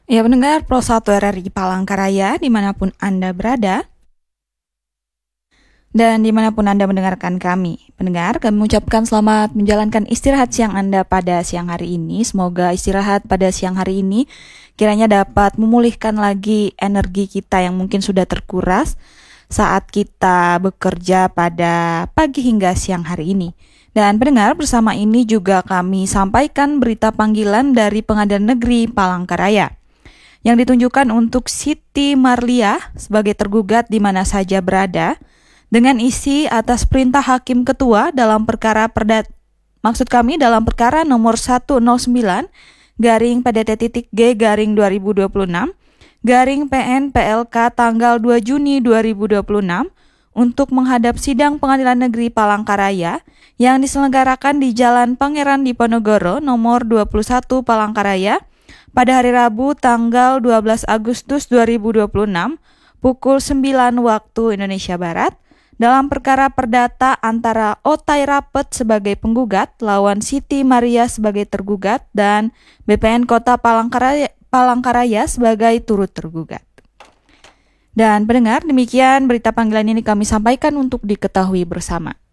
Ya pendengar Pro 1 RRI Palangkaraya dimanapun Anda berada dan dimanapun Anda mendengarkan kami. Pendengar, kami mengucapkan selamat menjalankan istirahat siang Anda pada siang hari ini. Semoga istirahat pada siang hari ini kiranya dapat memulihkan lagi energi kita yang mungkin sudah terkuras saat kita bekerja pada pagi hingga siang hari ini. Dan pendengar, bersama ini juga kami sampaikan berita panggilan dari Pengadilan Negeri Palangkaraya yang ditunjukkan untuk Siti Marliah sebagai tergugat di mana saja berada dengan isi atas perintah Hakim Ketua dalam perkara dalam perkara nomor 109 garing PDT.G garing 2026 garing PN PLK tanggal 2 Juni 2026 untuk menghadap sidang Pengadilan Negeri Palangkaraya yang diselenggarakan di Jalan Pangeran Diponegoro nomor 21 Palangkaraya pada hari Rabu tanggal 12 Agustus 2026 pukul 9 waktu Indonesia Barat dalam perkara perdata antara Otai Rapet sebagai penggugat lawan Siti Maria sebagai tergugat dan BPN Kota Palangkaraya sebagai turut tergugat. Dan pendengar, demikian berita panggilan ini kami sampaikan untuk diketahui bersama.